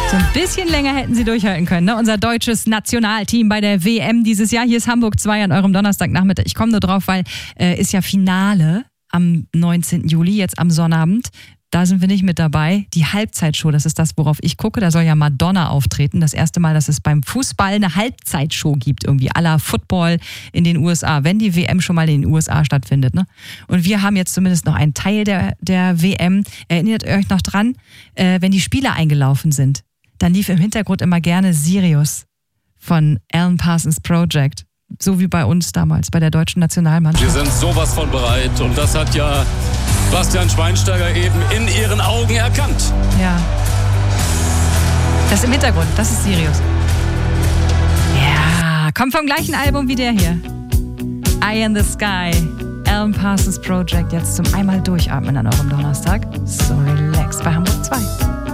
So ein bisschen länger hätten sie durchhalten können, ne? Unser deutsches Nationalteam bei der WM dieses Jahr. Hier ist Hamburg 2 an eurem Donnerstagnachmittag. Ich komme nur drauf, weil ist ja Finale am 19. Juli, jetzt am Sonnabend. Da sind wir nicht mit dabei. Die Halbzeitshow, das ist das, worauf ich gucke. Da soll ja Madonna auftreten. Das erste Mal, dass es beim Fußball eine Halbzeitshow gibt, irgendwie à la Football in den USA, wenn die WM schon mal in den USA stattfindet. Ne? Und wir haben jetzt zumindest noch einen Teil der WM. Erinnert ihr euch noch dran, wenn die Spieler eingelaufen sind? Dann lief im Hintergrund immer gerne Sirius von Alan Parsons Project. So wie bei uns damals, bei der deutschen Nationalmannschaft. Wir sind sowas von bereit und das hat ja Bastian Schweinsteiger eben in ihren Augen erkannt. Ja. Das im Hintergrund, das ist Sirius. Ja, kommt vom gleichen Album wie der hier. Eye in the Sky, Alan Parsons Project, jetzt zum einmal durchatmen an eurem Donnerstag. So relaxed bei Hamburg 2.